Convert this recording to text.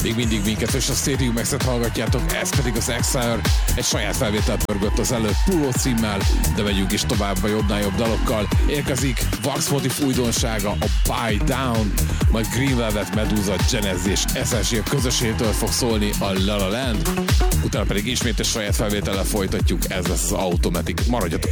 Még mindig minket és a Stadium X-et hallgatjátok, ez pedig az Exile, egy saját felvételt pörgött az előbb Puló címmel, de megyünk is tovább a jobbnál jobb dalokkal. Érkezik Wax Motif újdonsága, a Buy Down, majd Green Velvet, Medusa, Genesis és SSG közösségtől fog szólni a La La Land, utána pedig ismét egy saját felvétellel folytatjuk, ez lesz az Automatic. Maradjatok